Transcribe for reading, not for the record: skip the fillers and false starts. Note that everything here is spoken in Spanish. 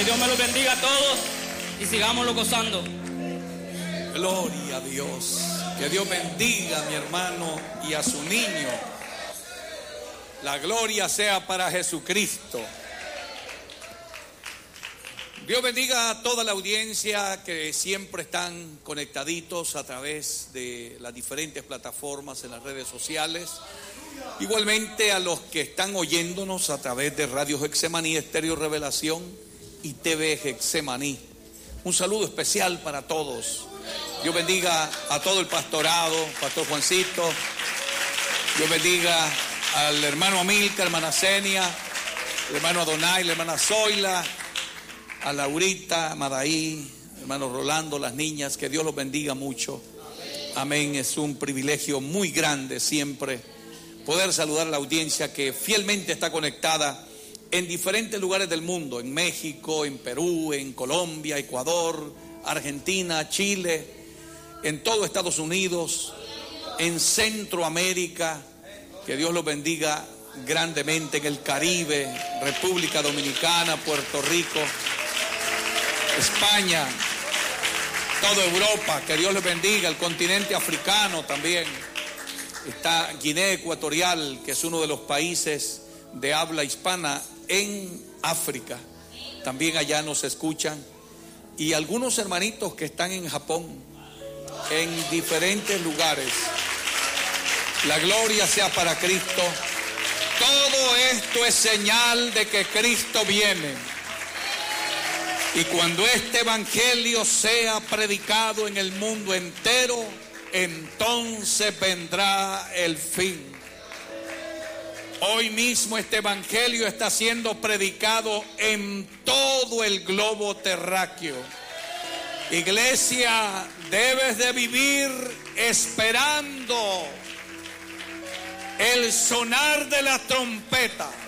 Que Dios me los bendiga a todos y sigámoslo gozando. Gloria a Dios. Que Dios bendiga a mi hermano y a su niño. La gloria sea para Jesucristo. Dios bendiga a toda la audiencia que siempre están conectaditos a través de las diferentes plataformas en las redes sociales. Igualmente a los que están oyéndonos a través de Radio Getsemaní, Estéreo Revelación y TV Getsemaní. Un saludo especial para todos. Dios bendiga a todo el pastorado, Pastor Juancito. Dios bendiga al hermano Amilcar, hermana Senia, el hermano Adonai, la hermana Zoila, a Laurita, a Madaí, hermano Rolando, las niñas. Que Dios los bendiga mucho. Amén. Es un privilegio muy grande siempre poder saludar a la audiencia que fielmente está conectada en diferentes lugares del mundo, en México, en Perú, en Colombia, Ecuador, Argentina, Chile, en todo Estados Unidos, en Centroamérica. Que Dios los bendiga grandemente, en el Caribe, República Dominicana, Puerto Rico, España, toda Europa. Que Dios les bendiga, el continente africano también. Está Guinea Ecuatorial, que es uno de los países de habla hispana en África. También allá nos escuchan. Y algunos hermanitos que están en Japón, en diferentes lugares. La gloria sea para Cristo. Todo esto es señal de que Cristo viene. Y cuando este evangelio sea predicado en el mundo entero, entonces vendrá el fin. Hoy mismo este evangelio está siendo predicado en todo el globo terráqueo. Iglesia, debes de vivir esperando el sonar de la trompeta.